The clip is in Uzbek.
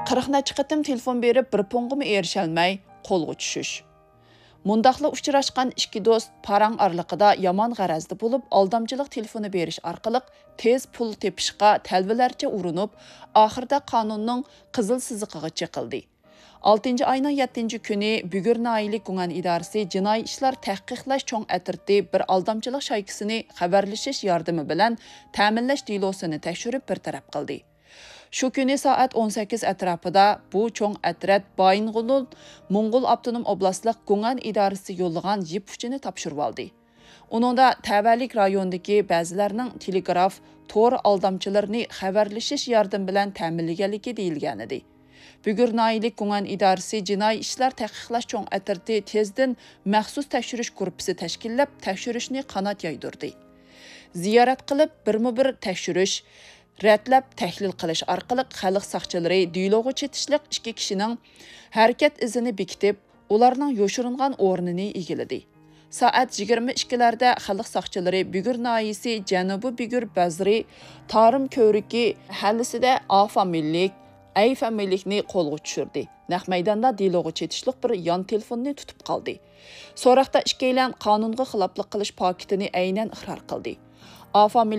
40 necha qatim telefon berib bir punğimi erisholmay qo'lga tushish. Mundaqla uchrashgan ikki do'st parang orliqida yomon g'arazda bo'lib, aldamchilik telefoni berish orqali tez pul tepishga talvalarcha urinib, oxirida qonunning qizil siziqiga chiqildi. 6 ayning 7 kuni Bugur Noyilik Gumon idorasi jinoiy ishlar tahqiqlash cho'ng atirti bir aldamchilik shaykisini xabarlashish yordami bilan ta'minlash delosini tekshirib bir taraf qildi. Shu kuni soat 18 atrofida bu cho'ng atrat Baying'ul Mo'ng'ul Avtonom oblastlik Gumon idorasi yo'llagan yip uchini topshirib oldi. Uningda tavallik rayondagi ba'zilarning telegraf to'r aldamchilarini xabarlashish yordami bilan ta'minlaganligi deyilgan edi. Bugur Noyilik Gumon idorasi jinoiy ishlar tahqiqlash cho'ng atirti tezdan maxsus tekshirish guruhi tashkillab tekshirishni qanot yaydirdi. Ziyorat qilib bir tekshirish rətlab təhlil qilish orqali xalq saqchilari dialoga chetishliq ikki kishining harakat izini bekitib, ularning yo'shiringan o'rnini egiladi. Soat 22larda xalq saqchilari Bugur noyisi Janubiy Bugur Bazri Tarim ko'riki hallisida A familiyalik, A familiyalikni qo'lga tushirdi. Naq maydonda dialoga chetishliq bir yon telefonni tutib qoldi. So'roqda ikkilan qonunga xiloflik qilish paketini aynan iqror qildi. A